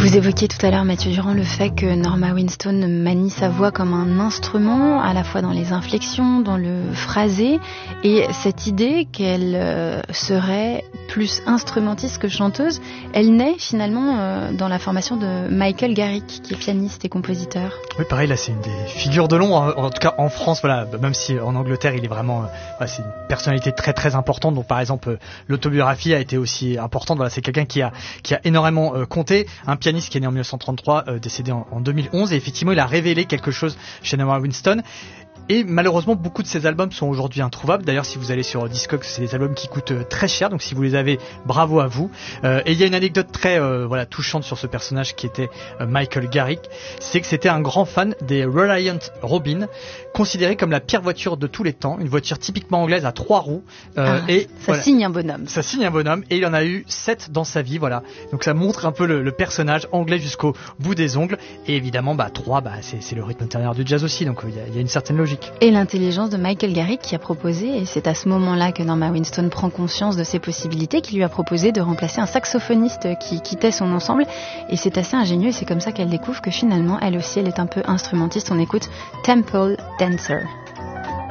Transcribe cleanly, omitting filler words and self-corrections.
Vous évoquiez tout à l'heure, Mathieu Durand, le fait que Norma Winstone manie sa voix comme un instrument, à la fois dans les inflexions, dans le phrasé, et cette idée qu'elle serait plus instrumentiste que chanteuse, elle naît finalement dans la formation de Michael Garrick, qui est pianiste et compositeur. Oui, pareil, là c'est une des figures de l'ombre, en tout cas en France, voilà, même si en Angleterre il est vraiment, c'est une personnalité très très importante, donc par exemple l'autobiographie a été aussi importante, voilà, c'est quelqu'un qui a énormément compté, un pianiste qui est né en 1933, décédé en 2011, et effectivement il a révélé quelque chose chez Norma Winstone. Et malheureusement, beaucoup de ces albums sont aujourd'hui introuvables. D'ailleurs, si vous allez sur Discogs, c'est des albums qui coûtent très cher. Donc, si vous les avez, bravo à vous. Et il y a une anecdote très touchante sur ce personnage qui était Michael Garrick. C'est que c'était un grand fan des Reliant Robin, considéré comme la pire voiture de tous les temps. Une voiture typiquement anglaise à 3 roues. Signe un bonhomme. Ça signe un bonhomme. Et il en a eu 7 dans sa vie. Voilà. Donc, ça montre un peu le personnage anglais jusqu'au bout des ongles. Et évidemment, 3, c'est le rythme intérieur du jazz aussi. Donc, il y a une certaine logique. Et l'intelligence de Michael Garrick qui a proposé, et c'est à ce moment-là que Norma Winstone prend conscience de ses possibilités, qui lui a proposé de remplacer un saxophoniste qui quittait son ensemble. Et c'est assez ingénieux, et c'est comme ça qu'elle découvre que finalement, elle aussi, elle est un peu instrumentiste. On écoute Temple Dancer.